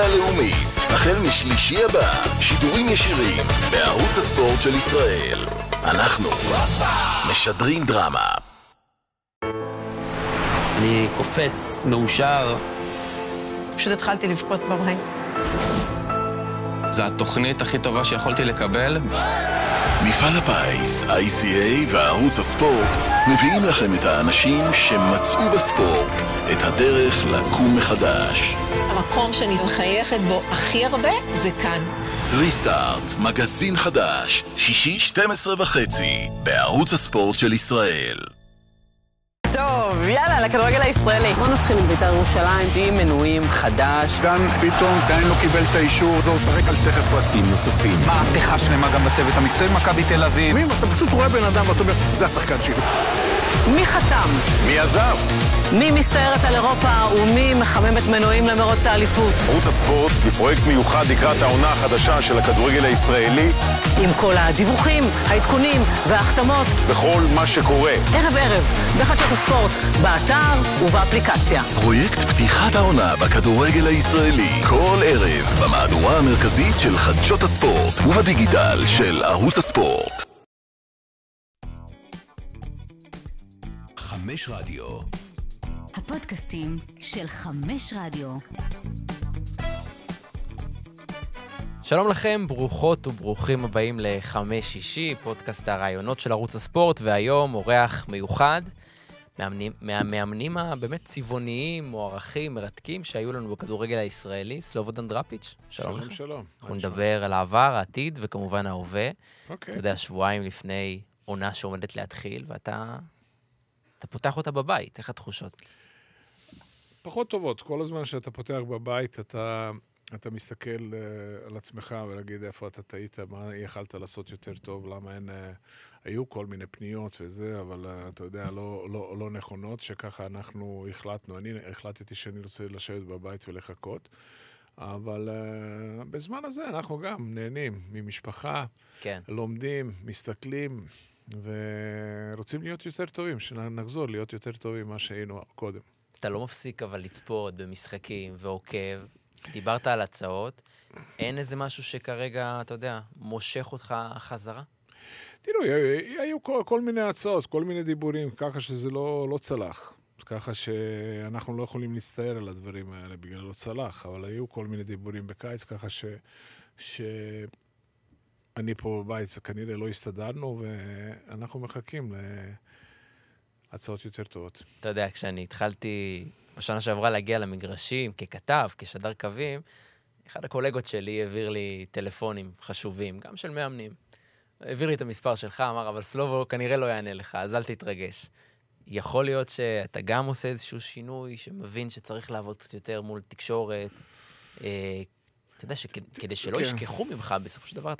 הלאומית, החל משלישי הבא, שידורים ישירים בערוץ הספורט של ישראל. אנחנו משדרים דרמה. אני קופץ, מאושר. פשוט התחלתי לבכות במים. זו התוכנית הכי טובה שיכולתי לקבל. מפעל הפיס, ICA וערוץ הספורט מביאים לכם את האנשים שמצאו בספורט את הדרך לקום מחדש. המקום שאני מחייכת בו הכי הרבה זה כאן. ריסטארט, מגזין חדש, שישי 12:30 בערוץ הספורט של ישראל. טוב, יאללה, לכדורגל הישראלי. בוא נתחיל עם בית"ר ירושלים. עם מנויים חדש. דן ביטון עדיין לא קיבל את האישור, זה שחק על תכף פרטים נוספים. מהפכה שלמה גם בצוות המקצועי מכבי תל אביב. אתה פשוט רואה בן אדם ואתה אומר, זה השחקן שלי. מי חתם? מי עזב? מי מסתערת על אירופה ומי מחמם את מנועים למרוץ האליפות? ערוץ הספורט בפרויקט מיוחד לקראת העונה החדשה של הכדורגל הישראלי. עם כל הדיווחים, העדכונים וההחתמות. וכל מה שקורה. ערב בחדשות הספורט, באתר ובאפליקציה. פרויקט פתיחת העונה בכדורגל הישראלי, כל ערב במהדורה המרכזית של חדשות הספורט ובדיגיטל של ערוץ הספורט. 5 רדיו. הפודקאסטים של 5 רדיו. שלום לכם, ברוכות וברוכים הבאים ל-5 פודקאסט הרעיונות של ערוץ הספורט, והיום אורח מיוחד מהמאמנים הבאמת צבעוניים, מוערכים, מרתקים שהיו לנו בכדורגל הישראלי, סלובודן דראפיץ'. שלום לך. שלום. אנחנו נדבר על העבר, העתיד וכמובן ההווה. אוקיי. אתה יודע, שבועיים לפני עונה שעומדת להתחיל, ואתה פותח אותה בבית, איך התחושות? פחות טובות. כל הזמן שאתה פותח בבית, אתה מסתכל על עצמך ולהגיד איפה אתה טעית, מה יכלת לעשות יותר טוב, למה אין, היו כל מיני פניות וזה, אבל אתה יודע, לא נכונות, שככה אנחנו החלטנו. אני החלטתי שאני רוצה לשבת בבית ולחכות, אבל בזמן הזה אנחנו גם נהנים ממשפחה, כן. לומדים, מסתכלים, ורוצים להיות יותר טובים, שנחזור להיות יותר טובים ממה שהיינו קודם. אתה לא מפסיק אבל לצפות במשחקים ועוקב, דיברת על הצעות, אין איזה משהו שכרגע, אתה יודע, מושך אותך חזרה? תראו, היו כל מיני הצעות, כל מיני דיבורים, ככה שזה לא צלח. ככה שאנחנו לא יכולים להסתער על הדברים האלה בגלל לא צלח, אבל היו כל מיני דיבורים בקיץ, ככה אני פה בבית, זה כנראה לא הסתדרנו, ואנחנו מחכים להצעות יותר טובות. אתה יודע, כשאני התחלתי בשנה שעברה להגיע למגרשים, ככתב, כשדר קווים, אחד הקולגות שלי העביר לי טלפונים חשובים, גם של מאמנים. העביר לי את המספר שלך, אמר, אבל סלובו כנראה לא יענה לך, אז אל תתרגש. יכול להיות שאתה גם עושה איזשהו שינוי, שמבין שצריך לעבוד קצת יותר מול תקשורת, אתה יודע, כדי שלא ישכחו ממך בסופו של דבר,